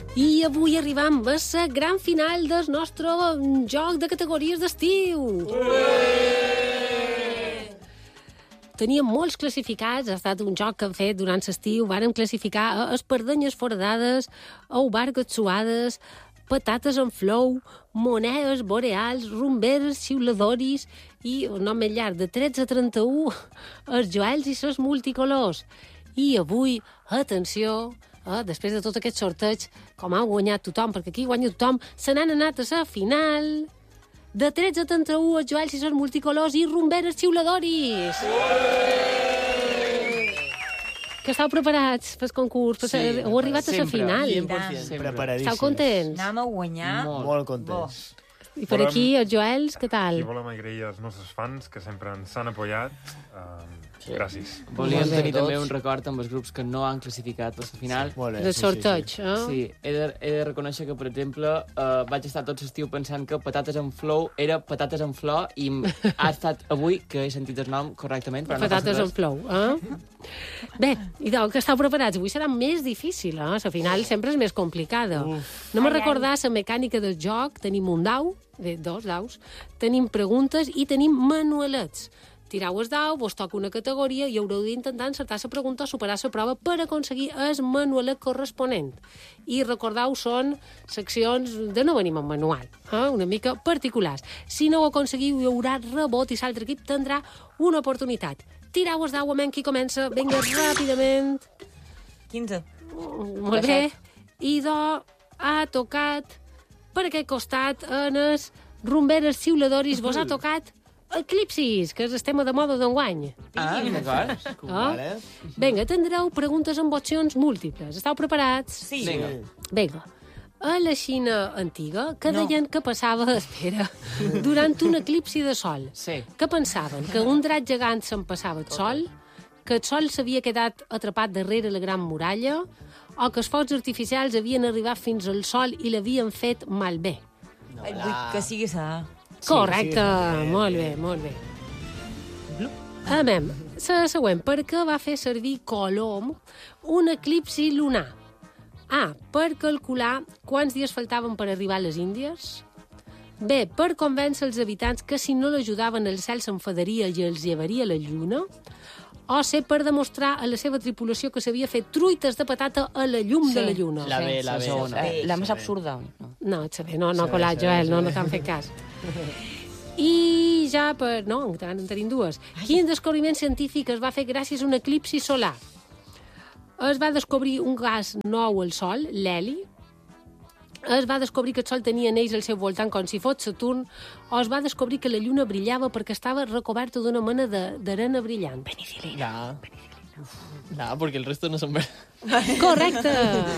I avui arribam a la gran final del nostre joc de categories d'estiu. Teníem molts classificats, ha estat un joc que hem fet durant l'estiu. Vàrem classificar espardenyes foradades, oubargues suades, patates en flou, monedes boreals, rumberes xiuladores i, un nom més llarg, de 13 a 31, els joels i les multicolors. I avui, atenció, després de tot aquest sorteig, com ha guanyat tothom, perquè aquí guanya tothom, se n'han anat a la final de 13 a 31, els joels i les multicolors i rumberes xiuladores. Que estàu preparats pel concurs? Sí, heu arribat a la final. 100%. Preparadíssims. Estàu contents? Anem a guanyar. Molt contents. I per aquí, els joels, què tal? I volem agrair als nostres fans que sempre ens han apoyat. Gràcies. Volíem tenir també un record amb els grups que no han classificat per la final. De sorteig, eh? Sí, he de reconèixer que, per exemple, vaig estar tot l'estiu pensant que patates en flow era patates en flor i ha estat avui que he sentit el nom correctament. Patates en flow, eh? Bé, idò, que estàu preparats? Avui serà més difícil, eh? La final sempre és més complicada. Anem a recordar la mecànica del joc. Tenim un dau, dos daus, tenim preguntes i tenim manualets. Tirau el dau, vos toca una categoria i haureu d'intentar encertar la pregunta o superar la prova per aconseguir el manualet corresponent. I recordeu, són seccions de no venim amb manual, una mica particulars. Si no ho aconseguiu, hi haurà rebot i l'altre equip tindrà una oportunitat. Tirau el dau, amén, qui comença. Vinga, ràpidament. 15. Molt bé. Idò ha tocat per aquest costat en els rumberes xiuladores. Vos ha tocat Eclipsis, que és el tema de moda d'enguany. D'acord. Vinga, tindreu preguntes amb opcions múltiples. Estàu preparats? Sí. Vinga. A la Xina antiga, que deien que passava, espera, durant un eclipsi de sol. Sí. Que pensaven? Que un drac gegant se'n passava el sol, que el sol s'havia quedat atrapat darrere la gran muralla, o que els focs artificials havien arribat fins al sol i l'havien fet malbé. Que sigui sa. Correcte, molt bé, molt bé. Amem, la següent, per què va fer servir Colom un eclipsi lunar? A, per calcular quants dies faltaven per arribar a les Índies. B, per convèncer els habitants que si no l'ajudaven el cel s'enfadaria i els llevaria la lluna. O C, per demostrar a la seva tripulació que s'havia fet truites de patata a la llum de la lluna. La B. La més absurda. No, no, colat, Joel, no t'han fet cas. I ja per... No, encara en tenim dues. Quin descobriment científic es va fer gràcies a un eclipsi solar? Es va descobrir un gas nou al Sol, l'heli. Es va descobrir que el Sol tenia anells al seu voltant com si fos Saturn. O es va descobrir que la Lluna brillava perquè estava recoberta d'una mena d'arena brillant. Penicilina. No, porque el resto no son verdes. Correcte!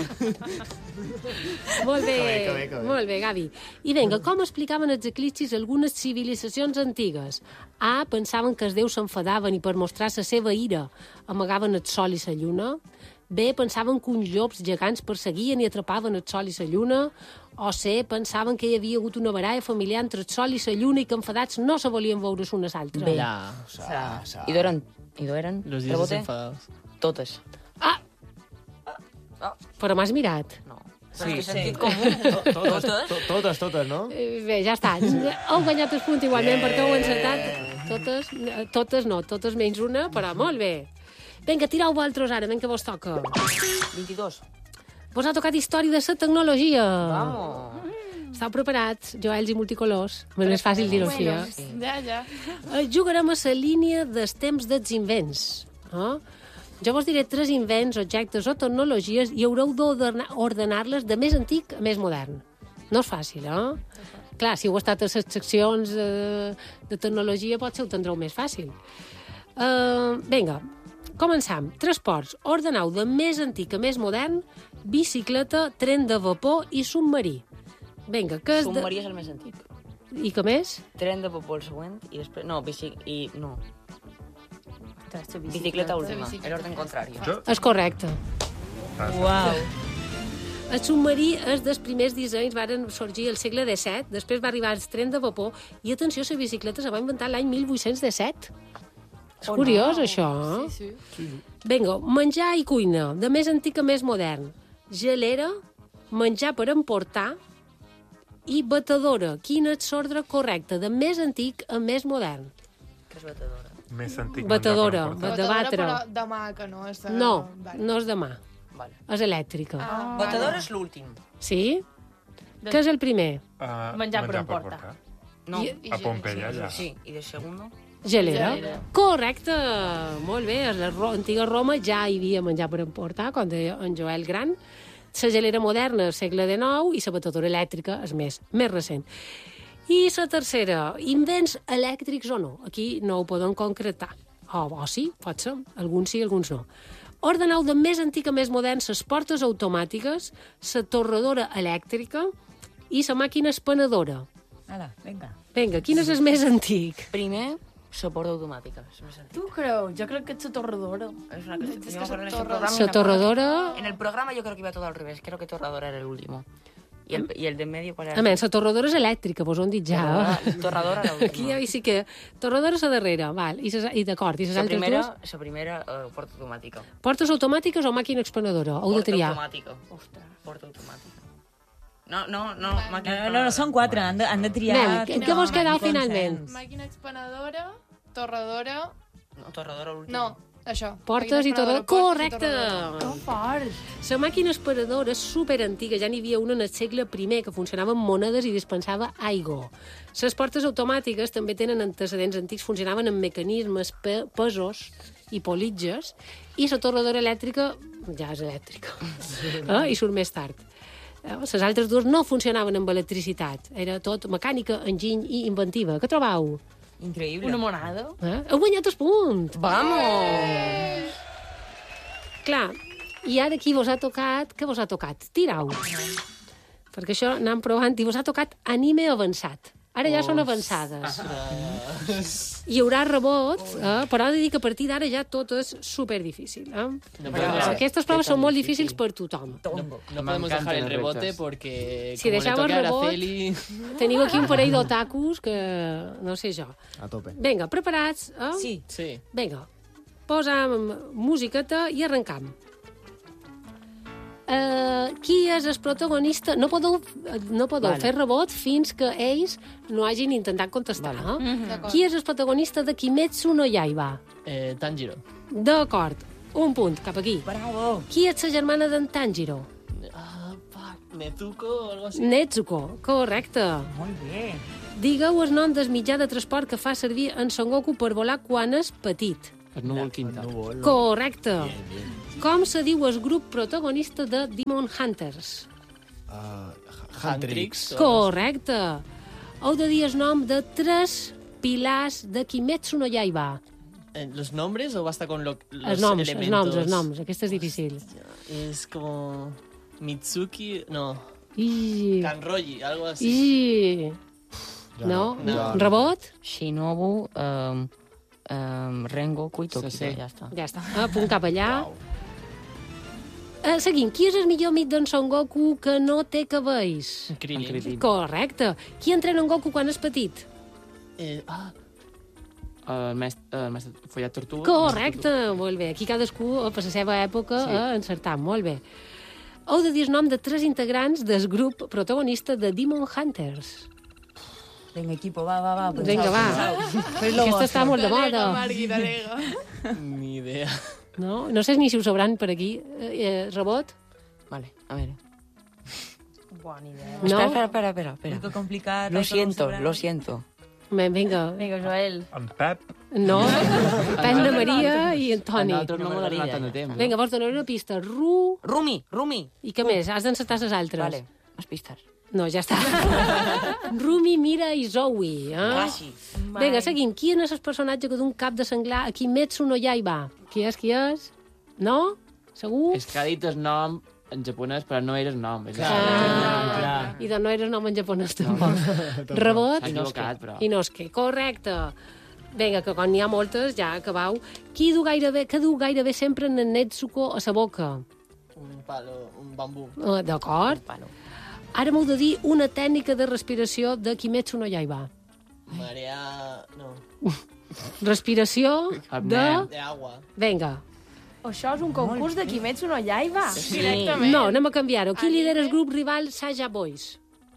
Molt bé, Que bé. molt bé, Gavi. I vinga, com explicaven els eclipsis algunes civilitzacions antigues? A, pensaven que els déus s'enfadaven i per mostrar la seva ira amagaven el sol i la lluna. B, pensaven que uns llops gegants perseguien i atrapaven el sol i la lluna. O C, pensaven que hi havia hagut una baralla familiar entre el sol i la lluna i que enfadats no se volien veure l'un a l'altre. B. I ¿Y eren? Los dioses enfadados. Totes. Però m'has mirat. No. Sí. Sentit comú. Totes, no? Bé, ja està. Heu guanyat el punt igualment perquè heu encertat. Totes menys una, però molt bé. Vinga, tireu vosaltres ara, vinga, que vos toca. 22. Vos ha tocat història de la tecnologia. Vamos. Estàu preparats, Joels i multicolors? És fàcil dir-ho així, eh? Ja. Jugarem a la línia dels temps dels invents. Jo vos diré 3 invents, objectes o tecnologies i haureu d'ordenar-les de més antic a més modern. No és fàcil, eh? Clar, si heu estat a les seccions de tecnologia potser ho tindreu més fàcil. Vinga, començam. Transports. Ordenau de més antic a més modern, bicicleta, tren de vapor i submarí. Vinga, què és... Submarí és el més antic. I què més? Tren de vapor el següent i després... No, bicicleta última, l'ordre contrari. És correcte. Uau. El submarí és dels primers dissenys, varen sorgir al segle XVII, després va arribar el tren de vapor i, atenció, la bicicleta se va inventar l'any 1817. És curiós, això, eh? Sí. Vinga, menjar i cuina, de més antic a més modern. Gelera, menjar per emportar i batedora. Quin és l'ordre correcte, de més antic a més modern? Què és batedora? Més antic Batedora, menjar per emportar. de batre. Però de mà, que no és... No, Vale. no és de mà, Vale. és elèctrica. Batedora és l'últim. Sí? Què és el primer? Menjar per emportar. No. A Pompeia, allà. Sí, i de segundo? Gelera. Correcte! Molt bé, a l'antiga Roma ja hi havia menjar per emportar, com deia en Joel Gran. La gelera moderna, segle XIX, i la batedora elèctrica és més recent. I la tercera, invents elèctrics o no? Aquí no ho podem concretar. O sí, pot ser. Alguns sí, alguns no. Ordeneu de més antic a més modern les portes automàtiques, la torradora elèctrica i la màquina espanadora. Ala, vinga. Vinga, quin és el més antic? Primer, la porta automàtica. És més antic. Tu creus? Jo crec que ets la torradora. Es una cosa, Es que yo me acuerdo en se ese torra- programa, La me torradora... acuerdo- En el programa yo creo que iba todo al revés. Creo que torradora era el último. Y el de en medio, ¿cuál era? A més, la torradora és elèctrica, vos ho han dit ja. Torradora era el Aquí último. ja sí que... Torradora és a darrere, val. I d'acord, i les La altres primera, dues? la primera porta automàtica. Portes automàtiques o màquina expenedora? Heu de Porta triar. automàtica. Porta automàtica. No, màquina No, són 4, han de triar... Nen, què vols quedar finalment? Màquina expenedora, torradora... No, torradora l'última. No, això. Portes Màquina i torradora. expenedora, portes i Correcte! torradora. Que fort! La màquina expenedora és superantiga, ja n'hi havia una en el segle I que funcionava amb monedes i dispensava aigua. Les portes automàtiques també tenen antecedents antics, funcionaven amb mecanismes pesos i politges, i la torradora elèctrica ja és elèctrica, i surt més tard. Les altres dues no funcionaven amb electricitat, era tot mecànica, enginy i inventiva. Què trobau? Increïble. Una monada. Heu guanyat el punt! Vamos! Clar, i ara aquí vos ha tocat... Què vos ha tocat? Tirau. Perquè això anem provant i vos ha tocat anime avançat. Ara ja són avançades. Hi haurà rebot, però he de dir que a partir d'ara ja tot és superdifícil. Aquestes proves són molt difícils per tothom. No podemos encanta dejar el los rebote retos. porque Si como le deixava toque a el rebot- Araceli... Teniu aquí un parell d'otakus que no sé jo. A tope. Vinga, preparats? Sí. Sí. Vinga, posam musiqueta i arrencam. Qui és el protagonista? No podeu fer rebot fins que ells no hagin intentat contestar. Qui és el protagonista de Kimetsu no Yaiba? Tanjiro. D'acord, un punt, cap aquí. Bravo. Qui és la germana d'en Tanjiro? Nezuko o algo así. Netsuko, correcte. Molt bé. Digueu el nom del mitjà de transport que fa servir en Son Goku per volar quan és petit. El núvol quinta. Correcte. Com se diu el grup protagonista de Demon Hunters? Huntrix. Correcte. Heu de dir el nom de 3 pilars de Kimetsu no Yaiba. ¿Los nombres o basta con los Els noms, elementos? els noms. Aquest és difícil. Es como... Mitsuki... No. I... Kanroji, algo así. I... No? No. Rebot? Shinobu, Rengoku i Tokito. Sí. Ja està. Ja està. Punt cap allà. Seguim. Qui és el millor amic d'en Son Goku que no té cabells? Krillin. Correcte. Qui entrena en Goku quan és petit? El mestre Follat Tortuga. Correcte, molt bé. Aquí cadascú, per la seva època, encertat. Molt bé. Heu de dir el nom de 3 integrants del grup protagonista de Demon Hunters. Vinga, equipo, va. Vinga, va. Aquesta està molt de moda. Margui, delega. Ni idea. No sé ni si ho sabran per aquí. Rebot? Vale, a ver. Bona idea. No? Espera. Que complicat. Lo siento. Vinga. Vinga, Joel. En Pep, No? Penda Maria i A Antoni. nosaltres no m'ha donat tant de temps. Vinga, vos donaré una pista. Ru... Rumi. I què més? Has d'encertar les altres. Vale, más pistas. No, ja està. Rumi, Mira i Zoe. Quasi. Vinga, seguim. Qui és el personatge que d'un cap de senglar a Kimetsu no Yaiba? Qui és? No? Segur? És que ha dit el nom en japonès, però no era el nom. I de no eres nom en japonès tampoc. Rebot? S'ha equivocat, però... Inosuke, correcte. Vinga, que quan n'hi ha moltes, ja acabau. Què du gairebé sempre en Netsuko a sa boca? Un palo, un bambú. D'acord. Ara m'heu de dir una tècnica de respiració de Kimetsu no Yaiba. Marea... No. Respiració de... De agua. Vinga. Això és un concurs de Kimetsu no Yaiba. Directament. No, anem a canviar-ho. Qui lidera el grup rival Saja Boys?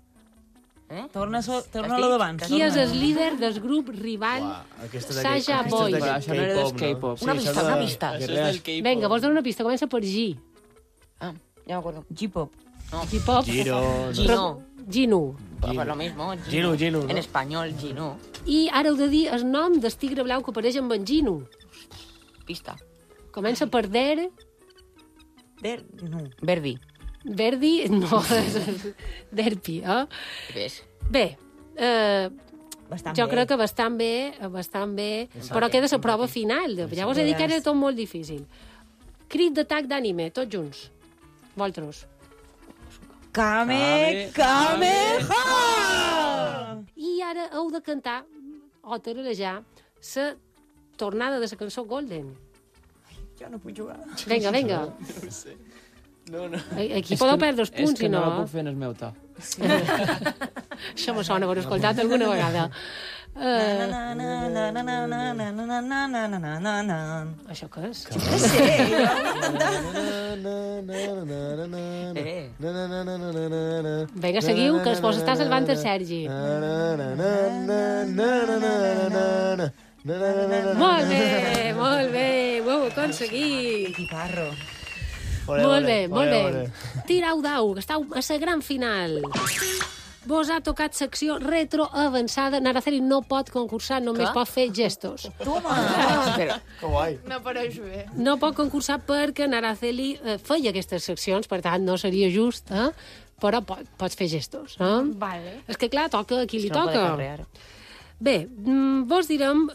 Torna-lo davant. Qui és el líder del grup rival Saja Boys? Però això no era del K-pop. Una pista, una pista. Això és del K-pop. Vinga, vols donar una pista? Comença per G. Ah, ya me acuerdo. J-pop. K-pop. Giro. Gino. Ginu. Pues lo mismo. Gino, Gino, En no? español, Gino. I ara heu de dir el nom del tigre blau que apareix amb en Ginu. Pista. Comença per Der, No. Verdi. Verdi, no, Derpi, ¿Ves? Bé, Bastant jo bé. crec que bastant bé, però queda la prova final. Ja us he dit que era tot molt difícil. Crit d'atac d'ànime, tots junts. Vosaltres. Kame, Kameha! I ara heu de cantar o tararejar la tornada de la cançó Golden. Jo no puc jugar. Vinga, vinga. No. Aquí podeu perdre els punts, És que si no no. la puc fer en el meu to. Això me sona haver escoltat alguna vegada. Això què és? Vinga, seguiu, que vos està salvant el Sergi. Molt bé, molt bé, ho heu aconseguit. Piparro. Molt bé, molt bé. Tirau dau, que estàu a la gran final. Vos ha tocat secció retroavançada. Naraceli no pot concursar, només pot fer gestos. Pero, Que guai. No pareix bé. No pot concursar perquè Naraceli feia aquestes seccions, per tant, no seria just, però pots fer gestos. Vale. És que, clar, toca a qui li no puede toca. carrear. Bé, vos direm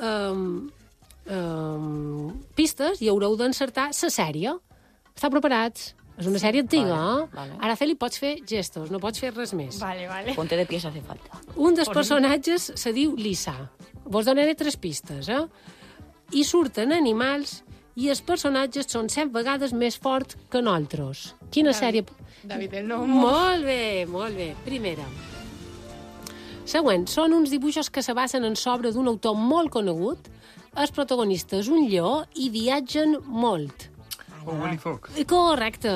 pistes i haureu d'encertar la sèrie. Esteu preparats? És una sèrie antiga, vale. Araceli, pots fer gestos, no pots fer res més. Vale, vale. Ponte de pies hace falta. Un dels personatges se diu Lisa. Vos donaré 3 pistes, I surten animals i els personatges són 7 vegades més forts que nosaltres. Quina sèrie... David el Nomo. Molt bé, molt bé. Primera. Següent, són uns dibuixos que se basen en l'obra d'un autor molt conegut. El protagonista és un lleó i viatgen molt. Oh, Willy Fox. Correcte.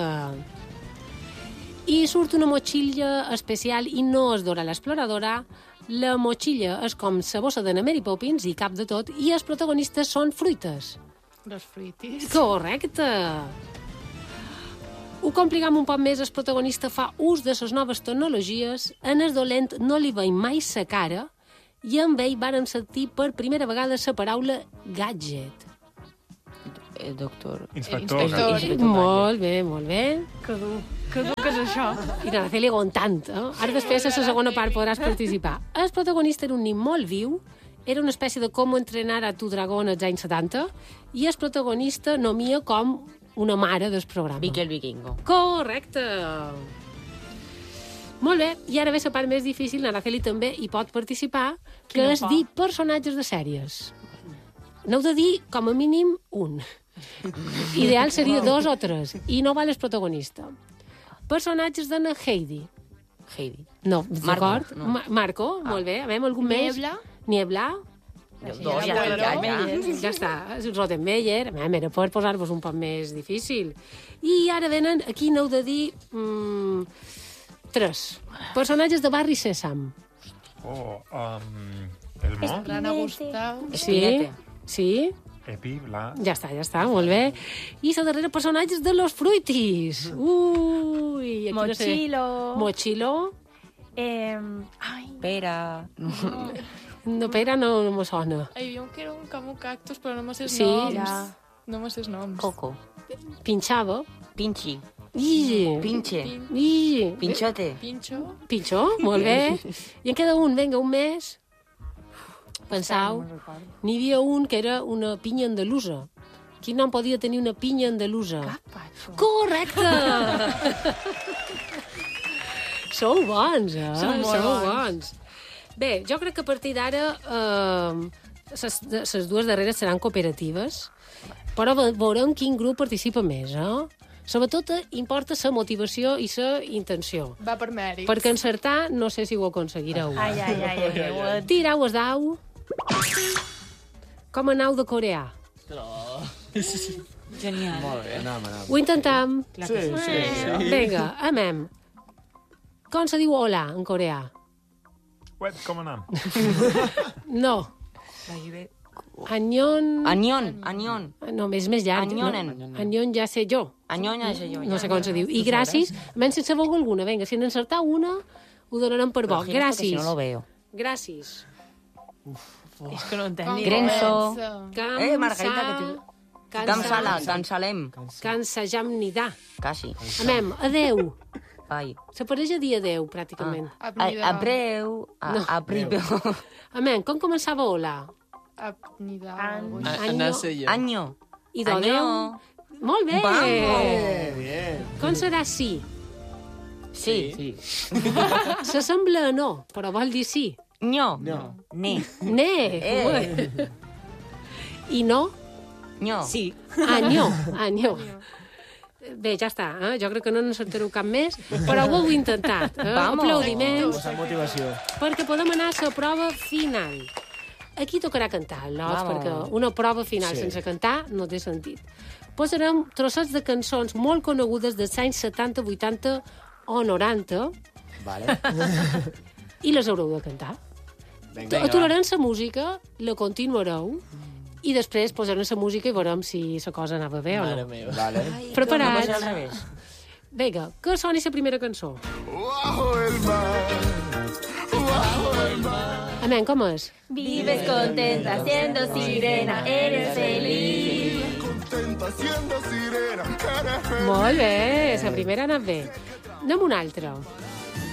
I surt una motxilla especial i no és Dora l'exploradora. La motxilla és com la bossa de Mary Poppins i cap de tot, i els protagonistes són fruites. Los fruitis. Correcte. Ho complicam un poc més, el protagonista fa ús de les noves tecnologies, en el dolent no li veiem mai sa cara, i amb ell varen sentir per primera vegada la paraula gadget. El doctor. Inspector. Molt bé, molt bé. Que dur que és això. I Naraceli aguantant, Ara després, a la segona part, podràs participar. El protagonista era un nin molt viu, era una espècie de com entrenar a tu dragón als anys 70, i el protagonista nomia com una mare del programa. Vicky el vikingo. Correcte. Molt bé, i ara ve la part més difícil, Naraceli també hi pot participar, que Quina és por. dir personatges de sèries. N'heu de dir, com a mínim, un. Ideal seria 2 o 3, i no val el protagonista. Personatges de Heidi. Heidi. No, d'acord? no. Marco, molt bé. A veure, algun més? Niebla. Niebla. Dos, Ja està, Rottenmeier. A veure, per posar-vos un poc més difícil. I ara venen, aquí n'heu de dir 3. Personatges de Barri Sésam. Oh, el Mo, Rana Gustau. Sí, sí. Epi, Bla... Ja està, molt bé. I la darrera, personatges de Los Fruitis. Ui, aquí Mochilo. Mochilo. Ai, Pera. No, Pere, no me sona. Hi havia un que era un camu cactus, però no me sé els Sí. noms. Ja. No me sé els noms. Coco. Pinxava. Pinchi. Pinxe. Pinche. Pinchote. Pincho. Pinxó, molt bé. I en queda un, vinga, un més. Pensau, n'hi havia un que era una pinya andalusa. Quin nom podia tenir una pinya andalusa? Capacho. Correcte! Sou bons, Som molt Sou bons. bons. Bé, jo crec que a partir d'ara les 2 darreres seran cooperatives, però veurem quin grup participa més, Sobretot importa la motivació i la intenció. Va per mèrit. Perquè encertar no sé si ho aconseguireu. Ai. Tirau es dau. Com anau de coreà? Genial. Molt bé. Anam. Ho intentam. Sí. Vinga, amem. Com se diu hola en coreà? Wet, com anam? No. Vagi bé. Anyon... Anyon. No, és més llarg. Anyonen. Anyon ja sé jo. Anyonya, és jo. No sé com se diu. I gràcies, almenys si sabeu alguna. Vinga, si n'encertar una, ho donarem per bo. Si no lo Gràcies. veo. Gràcies. És que no entenc ni Grenzo. Comença. Margarita, Gamsala, Gansalem. Cansajamnidà. Quasi. Amem, adeu. Ai. S'apareix a dir adeu, pràcticament. Abreu. Apribeu. Amem, com començava hola? Apnida. Anar sé jo. Anyo. I d'adeu? Molt bé! Bien. Com serà sí? Sí. Sí. S'assembla a no, però vol dir sí. Nyo. Ne. Ne! I no? Nyo. Sí. Anyó. Bé, ja està. Jo crec que no n'encertareu cap més, però ho heu intentat. Vamos. Aplaudiments, Posar motivació. perquè podem anar a la prova final. Aquí tocarà cantar, Lots, Vamos. perquè una prova final sense cantar no té sentit. Posarem trossets de cançons molt conegudes dels anys 70, 80 o 90 Vale. i les haureu de cantar. Vinga. Aturarem la música, la continuareu i després posarem la música i veurem si la cosa anava bé o Mare no. meva. Vale. Preparats? al revés. Vinga, que soni la primera cançó. Amén, com és? Vives contenta siendo sirena, eres feliz. Molt bé, la primera ha anat bé. Anem una altra.